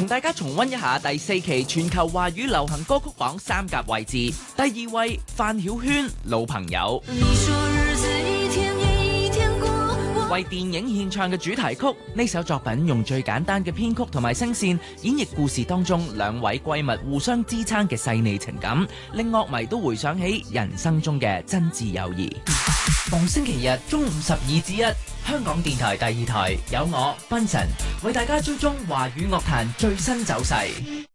同大家重溫一下第4期全球華語流行歌曲榜3甲位置。第2位范曉萱《老朋友》，為電影獻唱嘅主題曲。呢首作品用最簡單嘅編曲同埋聲線演繹故事當中兩位閨蜜互相支撐嘅細膩情感，令樂迷都回想起人生中嘅真摯友誼。逢星期日中午12至1，香港電台第2台有我賓神為大家追蹤華語樂壇最新走勢。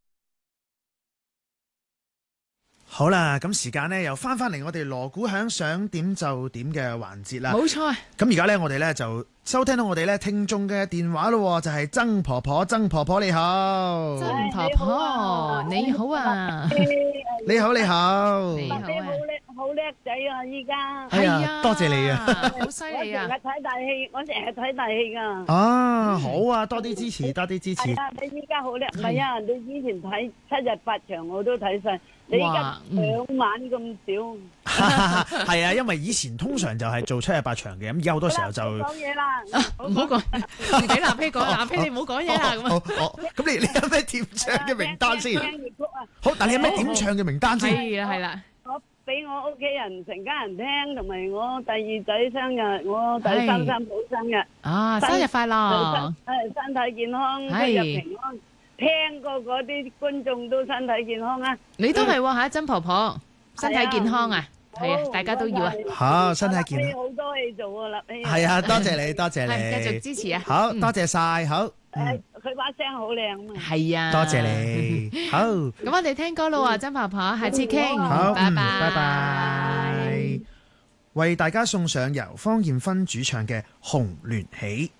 好啦，咁時間呢又翻嚟我哋鑼鼓響想點就點嘅環節啦。 冇錯。 咁而家呢，我哋呢就收聽到我哋呢聽眾嘅電話咯，就係曾婆婆。曾婆婆你好。 曾婆婆你好啊。 你好你好。 你好啊。 好叻仔啊！依家係啊，多謝你啊， 好犀利啊！ 我成日睇大戲噶。 啊，好啊，多啲支持，多啲支持。 係啊，你依家好叻，唔係啊，你以前睇7日8場我都睇晒，你依家2晚咁少。 係啊，因為以前通常就係做7日8場嘅，咁而家好多時候就講嘢啦， 唔好講，俾立飛講，立飛你唔好講嘢啦咁啊。 好，咁你有咩點唱嘅名單先？好，但你有咩點唱嘅名單先？ 係啦係啦。 俾我屋企人成家人聽，同埋我第2仔生日，我第3三寶生日。 啊，生日快樂！ 身體健康，出入平安。聽過嗰啲觀眾都身體健康啊！ 你都係喎嚇，曾婆婆身體健康啊！係啊，大家都要啊！ 好，身體健康。 好多戲做啊，立希。 係啊，多謝你，多謝你。 繼續支持啊！ 好多謝晒，好。 佢把聲好靚啊嘛！ 係啊， 多謝你。好， 咁我哋聽歌咯喎，曾婆婆，下次傾。 好， 拜拜， 拜拜。為大家送上由方艷芬主唱嘅《紅鸞喜》。